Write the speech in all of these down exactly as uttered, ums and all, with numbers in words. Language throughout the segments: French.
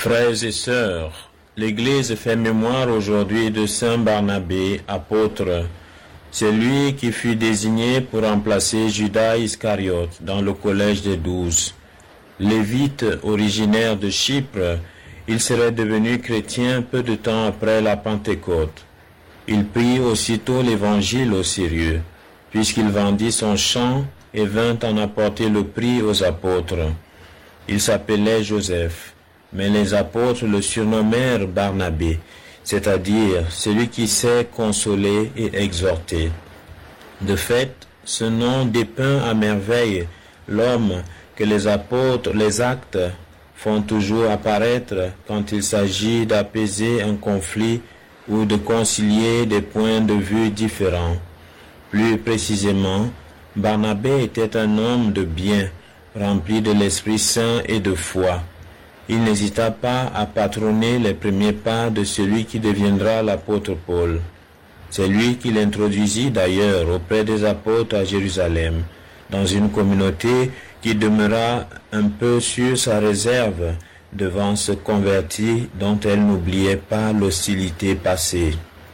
Frères et sœurs, l'Église fait mémoire aujourd'hui de Saint Barnabé, apôtre. C'est lui qui fut désigné pour remplacer Judas Iscariote dans le collège des douze. Lévite originaire de Chypre, il serait devenu chrétien peu de temps après la Pentecôte. Il prit aussitôt l'Évangile au sérieux, puisqu'il vendit son champ et vint en apporter le prix aux apôtres. Il s'appelait Joseph, mais les apôtres le surnommèrent Barnabé, c'est-à-dire celui qui sait consoler et exhorter. De fait, ce nom dépeint à merveille l'homme que les apôtres, les actes, font toujours apparaître quand il s'agit d'apaiser un conflit ou de concilier des points de vue différents. Plus précisément, Barnabé était un homme de bien, rempli de l'Esprit Saint et de foi. Il n'hésita pas à patronner les premiers pas de celui qui deviendra l'apôtre Paul. C'est lui qui l'introduisit d'ailleurs auprès des apôtres à Jérusalem, dans une communauté qui demeura un peu sur sa réserve devant ce converti dont elle n'oubliait pas l'hostilité passée.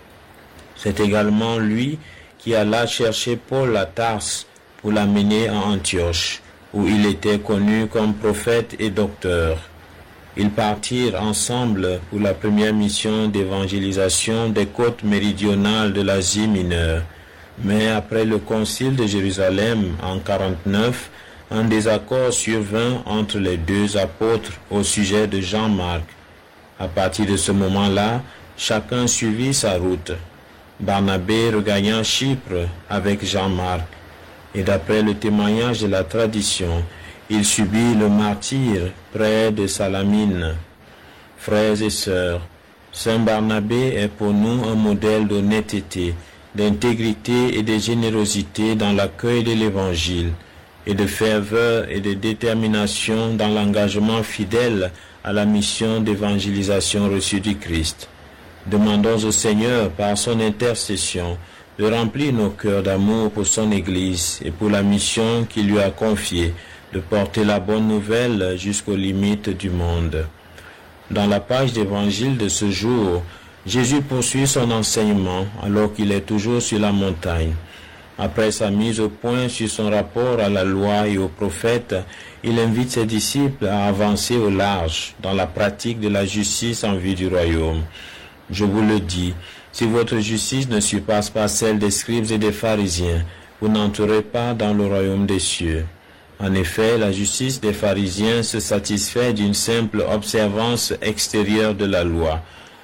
C'est également lui qui alla chercher Paul à Tarse pour l'amener à Antioche, où il était connu comme prophète et docteur. Ils partirent ensemble pour la première mission d'évangélisation des côtes méridionales de l'Asie mineure. Mais après le concile de Jérusalem en quarante-neuf, un désaccord survint entre les deux apôtres au sujet de Jean-Marc. À partir de ce moment-là, chacun suivit sa route. Barnabé regagna Chypre avec Jean-Marc, et d'après le témoignage de la tradition, il subit le martyre près de Salamine. Frères et sœurs, Saint Barnabé est pour nous un modèle d'honnêteté, d'intégrité et de générosité dans l'accueil de l'Évangile, et de ferveur et de détermination dans l'engagement fidèle à la mission d'évangélisation reçue du Christ. Demandons au Seigneur, par son intercession, de remplir nos cœurs d'amour pour son Église et pour la mission qu'il lui a confiée, de porter la bonne nouvelle jusqu'aux limites du monde. Dans la page d'évangile de ce jour, Jésus poursuit son enseignement alors qu'il est toujours sur la montagne. Après sa mise au point sur son rapport à la loi et aux prophètes, il invite ses disciples à avancer au large dans la pratique de la justice en vue du royaume. Je vous le dis, si votre justice ne surpasse pas celle des scribes et des pharisiens, vous n'entrerez pas dans le royaume des cieux. En effet, la justice des pharisiens se satisfait d'une simple observance extérieure de la loi.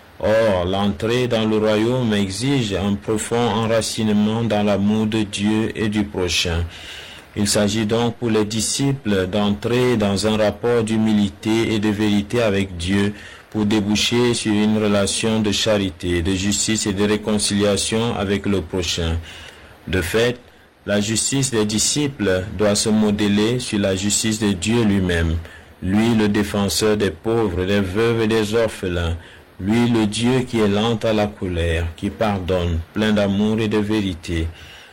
Or, l'entrée dans le royaume exige un profond enracinement dans l'amour de Dieu et du prochain. Il s'agit donc pour les disciples d'entrer dans un rapport d'humilité et de vérité avec Dieu pour déboucher sur une relation de charité, de justice et de réconciliation avec le prochain. De fait, la justice des disciples doit se modeler sur la justice de Dieu lui-même, lui le défenseur des pauvres, des veuves et des orphelins, lui le Dieu qui est lent à la colère, qui pardonne, plein d'amour et de vérité.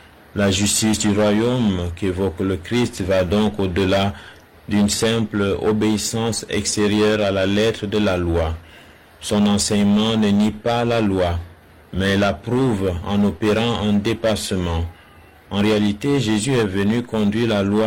La justice du royaume qu'évoque le Christ va donc au-delà d'une simple obéissance extérieure à la lettre de la loi. Son enseignement ne nie pas la loi, mais l'approuve en opérant un dépassement. En réalité, Jésus est venu conduire la loi